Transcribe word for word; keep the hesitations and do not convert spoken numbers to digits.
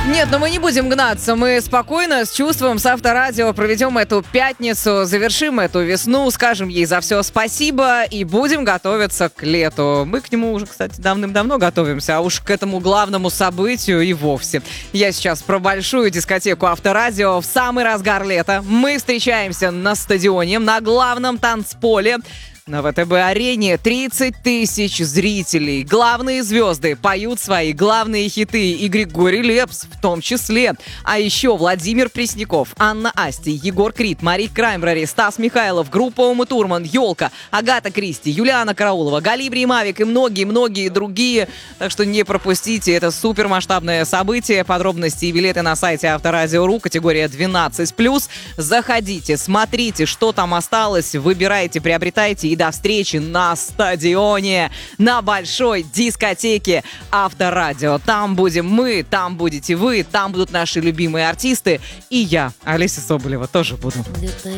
Нет, но мы не будем гнаться. Мы спокойно, с чувством, с Авторадио проведем эту пятницу, завершим эту весну, скажем ей за все спасибо и будем готовиться к лету. Мы к нему уже, кстати, давным-давно готовимся, а уж к этому главному событию и вовсе. Я сейчас про большую дискотеку Авторадио в самый разгар лета. Мы встречаемся на стадионе, на главном танцполе. На ВТБ-арене тридцать тысяч зрителей. Главные звезды поют свои главные хиты. И Григорий Лепс в том числе. А еще Владимир Пресняков, Анна Асти, Егор Крид, Мари Краймбрери, Стас Михайлов, группа Ума Турман, Ёлка, Агата Кристи, Юлиана Караулова, Галибри и Мавик и многие-многие другие. Так что не пропустите. Это супермасштабное событие. Подробности и билеты на сайте Авторадио.ру, категория двенадцать плюс. Заходите, смотрите, что там осталось, выбирайте, приобретайте. И до встречи на стадионе, на большой дискотеке Авторадио. Там будем мы, там будете вы, там будут наши любимые артисты. И я, Олеся Соболева, тоже буду.